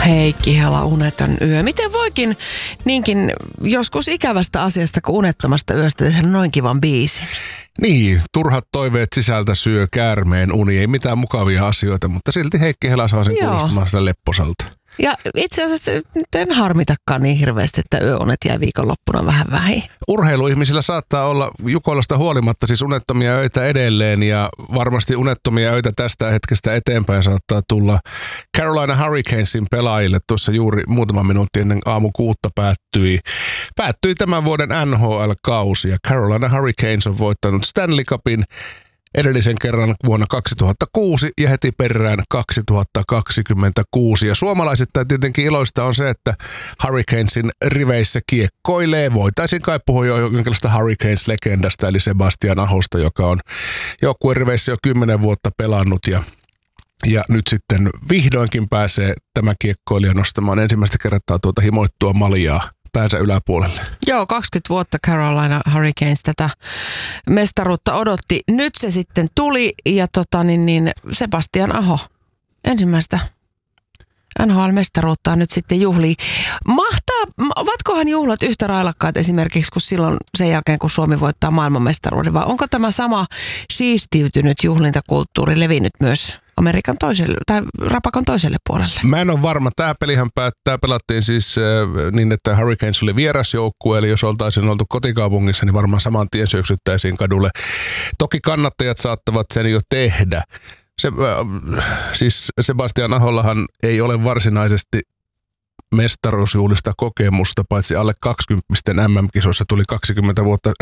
Heikki Hela, uneton yö. Miten voikin niinkin joskus ikävästä asiasta kuin unettomasta yöstä tehdä noin kivan biisin? Niin, turhat toiveet sisältä syö käärmeen uni. Ei mitään mukavia asioita, mutta silti Heikki Hela saa sen kuulostamaan sitä lepposalta. Ja itse asiassa nyt en harmitakaan niin hirveästi, että yöunet jäi viikonloppuna vähän vähin. Urheiluihmisillä saattaa olla Jukolasta huolimatta siis unettomia öitä edelleen ja varmasti unettomia öitä tästä hetkestä eteenpäin saattaa tulla Carolina Hurricanesin pelaajille. Tuossa juuri muutama minuutti ennen aamu 6 päättyi tämän vuoden NHL-kausi ja Carolina Hurricanes on voittanut Stanley Cupin edellisen kerran vuonna 2006 ja heti perään 2026. Ja suomalaisittain tietenkin iloista on se, että Hurricanesin riveissä kiekkoilee. Voitaisiin kai puhua jo jonkinlaista Hurricanes-legendasta, eli Sebastian Ahosta, joka on joukkueen riveissä jo 10 vuotta pelannut ja nyt sitten vihdoinkin pääsee tämä kiekkoilija nostamaan ensimmäistä kertaa tuota himoittua maljaa päänsä yläpuolelle. Joo, 20 vuotta Carolina Hurricanes tätä mestaruutta odotti. Nyt se sitten tuli ja Sebastian Aho ensimmäistä NHL-mestaruuttaa nyt sitten juhlii. Ovatkohan juhlat yhtä railakkaat esimerkiksi kuin silloin sen jälkeen, kun Suomi voittaa maailmanmestaruuden, vai onko tämä sama siistiytynyt juhlintakulttuuri levinnyt myös Amerikan toiselle tai rapakon toiselle puolelle? Mä en ole varma. Tämä pelihän pelattiin siis niin, että Hurricanes oli vierasjoukkue, eli jos oltaisiin oltu kotikaupungissa, niin varmaan saman tien syöksyttäisiin kadulle. Toki kannattajat saattavat sen jo tehdä. Siis Sebastian Ahollahan ei ole varsinaisesti mestaruusjuhlista kokemusta, paitsi alle 20 MM-kisoissa tuli 20 vuotta